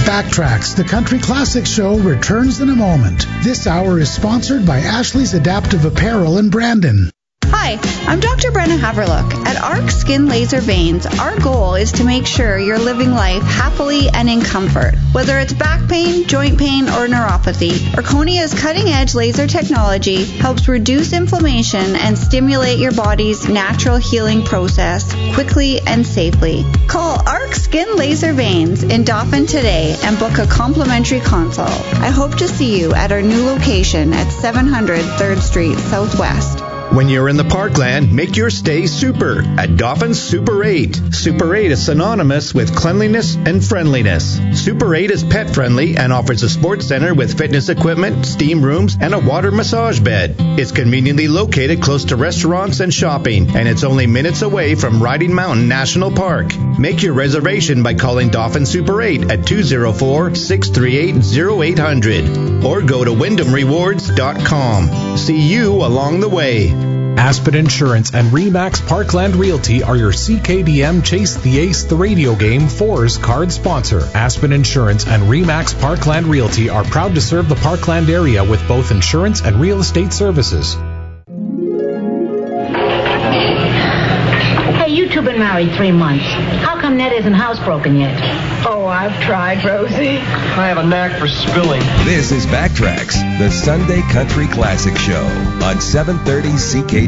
Backtracks, the Country Classic Show, returns in a moment. This hour is sponsored by Ashley's Adaptive Apparel in Brandon. Hi, I'm Dr. Brenna Haverlook. At ARC Skin Laser Veins, our goal is to make sure you're living life happily and in comfort. Whether it's back pain, joint pain, or neuropathy, Erconia's cutting-edge laser technology helps reduce inflammation and stimulate your body's natural healing process quickly and safely. Call ARC Skin Laser Veins in Dauphin today and book a complimentary consult. I hope to see you at our new location at 700 3rd Street Southwest. When you're in the Parkland, make your stay super at Dauphin's Super 8. Super 8 is synonymous with cleanliness and friendliness. Super 8 is pet friendly and offers a sports center with fitness equipment, steam rooms, and a water massage bed. It's conveniently located close to restaurants and shopping, and it's only minutes away from Riding Mountain National Park. Make your reservation by calling Dauphin Super 8 at 204-638-0800 or go to WyndhamRewards.com. See you along the way. Aspen Insurance and Remax Parkland Realty are your CKDM Chase the Ace the radio game 4's card sponsor. Aspen Insurance and Remax Parkland Realty are proud to serve the Parkland area with both insurance and real estate services. Hey, you two been married 3 months. How come Ned isn't housebroken yet? Oh, I've tried, Rosie. I have a knack for spilling. This is Backtracks, the Sunday Country Classic Show on 730 CKDM.